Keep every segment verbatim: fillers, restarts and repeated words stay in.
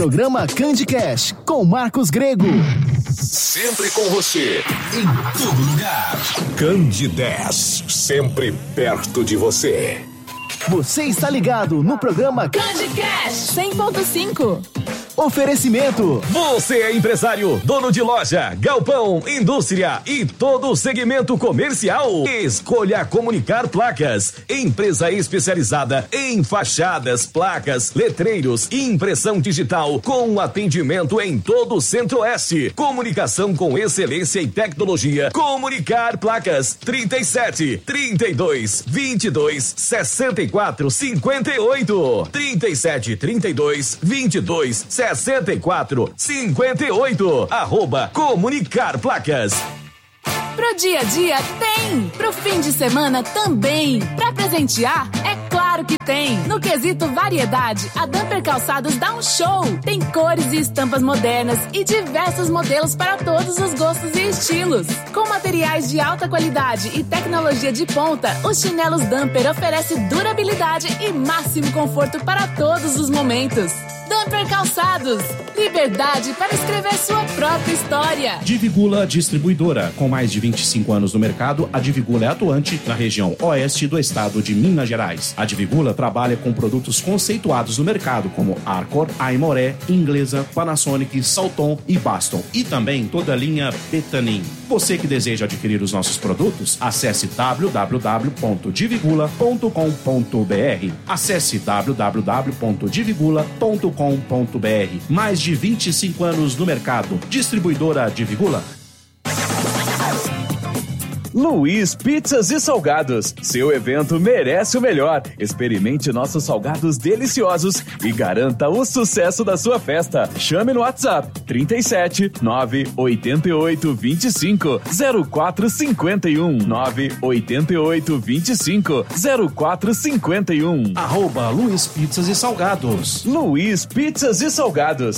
Programa CandyCast com Marcos Grego. Sempre com você, em todo lugar. Candy dez, sempre perto de você. Você está ligado no programa CandyCast cem ponto cinco. Oferecimento. Você é empresário, dono de loja, galpão, indústria e todo o segmento comercial. Escolha Comunicar Placas, empresa especializada em fachadas, placas, letreiros e impressão digital com atendimento em todo o Centro-Oeste. Comunicação com excelência e tecnologia. Comunicar Placas trinta e sete, trinta e dois, vinte e dois, sessenta e quatro, cinquenta e oito. trinta e sete, trinta e dois, vinte e dois, sessenta e quatro, cinquenta e oito. Arroba Comunicar Placas. Pro dia a dia tem, pro fim de semana também. Pra presentear, é claro que tem. No quesito variedade, a Dumper Calçados dá um show. Tem cores e estampas modernas e diversos modelos para todos os gostos e estilos. Com materiais de alta qualidade e tecnologia de ponta, os chinelos Dumper oferecem durabilidade e máximo conforto para todos os momentos. Dumper Calçados, liberdade para escrever sua própria história. Divigula Distribuidora, com mais de vinte e cinco anos no mercado, a Divigula é atuante na região oeste do estado de Minas Gerais. A Divigula trabalha com produtos conceituados no mercado, como Arcor, Aimoré, Inglesa, Panasonic, Salton e Baston, e também toda a linha Betanin. Você que deseja adquirir os nossos produtos, acesse w w w ponto divigula ponto com ponto b r. Acesse w w w ponto divigula ponto com ponto b r. Mais de vinte e cinco anos no mercado. Distribuidora Divigula. Luiz Pizzas e Salgados. Seu evento merece o melhor. Experimente nossos salgados deliciosos e garanta o sucesso da sua festa. Chame no WhatsApp trinta e sete, nove oito oito, vinte e cinco, zero quatro cinquenta e um. nove oito oito, vinte e cinco, zero quatro cinquenta e um. Arroba Luiz Pizzas e Salgados. Luiz Pizzas e Salgados.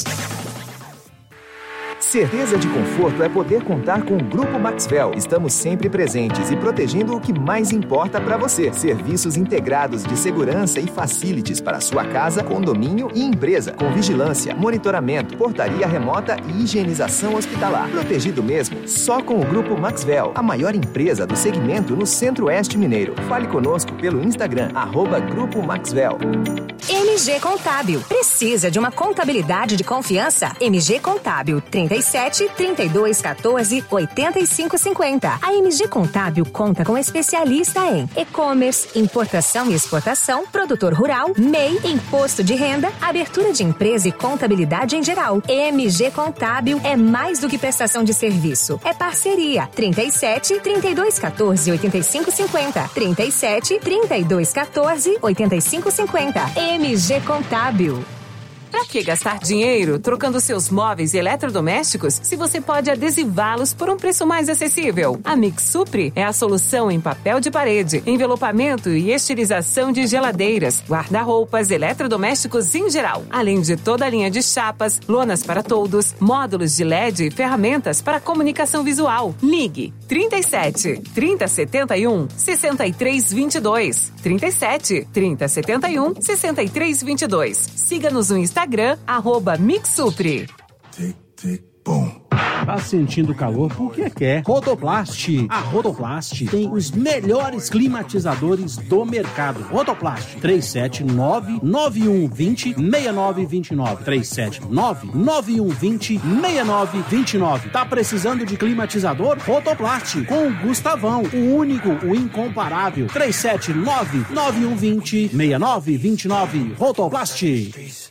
Certeza de conforto é poder contar com o Grupo Maxwell. Estamos sempre presentes e protegendo o que mais importa para você. Serviços integrados de segurança e facilities para sua casa, condomínio e empresa. Com vigilância, monitoramento, portaria remota e higienização hospitalar. Protegido mesmo, só com o Grupo Maxwell, a maior empresa do segmento no Centro-Oeste Mineiro. Fale conosco pelo Instagram, arroba Grupo Maxwell. M G Contábil. Precisa de uma contabilidade de confiança? M G Contábil, trinta e sete, trinta e dois, quatorze, oitenta e cinco, cinquenta. A M G Contábil conta com especialista em e-commerce, importação e exportação, produtor rural, M E I, imposto de renda, abertura de empresa e contabilidade em geral. M G Contábil é mais do que prestação de serviço. É parceria. trinta e sete, trinta e dois, quatorze, oitenta e cinco, cinquenta. trinta e sete, trinta e dois, quatorze, oitenta e cinco, cinquenta. M G Contábil. Pra que gastar dinheiro trocando seus móveis e eletrodomésticos se você pode adesivá-los por um preço mais acessível? A Mix Supri é a solução em papel de parede, envelopamento e estilização de geladeiras, guarda-roupas, eletrodomésticos em geral, além de toda a linha de chapas, lonas para toldos, módulos de L E D e ferramentas para comunicação visual. Ligue trinta e sete, trinta, setenta e um, sessenta e três, vinte e dois. trinta e sete, trinta, setenta e um, sessenta e três, vinte e dois. Siga-nos no Instagram, arroba Mixupri. Tic, tic, bom. Tá sentindo calor porque quer. Rodoplast. A Rodoplast tem os melhores climatizadores do mercado. Rodoplast. três sete nove, nove um dois zero, seis nove dois nove. três sete nove, nove um dois zero, seis nove dois nove. Tá precisando de climatizador? Rodoplast. Com o Gustavão. O único, o incomparável. três sete nove, nove um dois zero, seis nove dois nove. Rodoplast.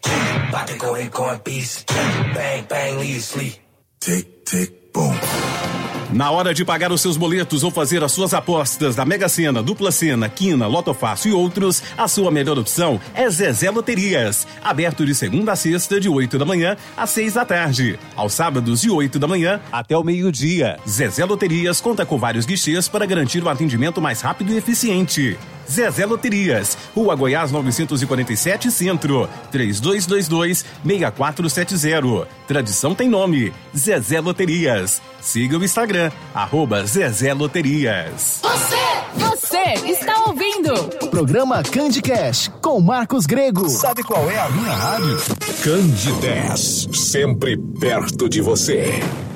Tic, tic, boom. Na hora de pagar os seus boletos ou fazer as suas apostas da Mega Sena, Dupla Sena, Quina, Loto Fácil e outros, a sua melhor opção é Zezé Loterias. Aberto de segunda a sexta, de oito da manhã às seis da tarde. Aos sábados, de oito da manhã até o meio-dia. Zezé Loterias conta com vários guichês para garantir o atendimento mais rápido e eficiente. Zezé Loterias, Rua Goiás novecentos e quarenta e sete, Centro, três dois dois dois, seis quatro sete zero. Tradição tem nome, Zezé Loterias. Siga o Instagram, arroba Zezé Loterias. Você, você. Você está ouvindo Programa CandiCast com Marcos Grego. Sabe qual é a minha rádio? Candi dez, sempre perto de você.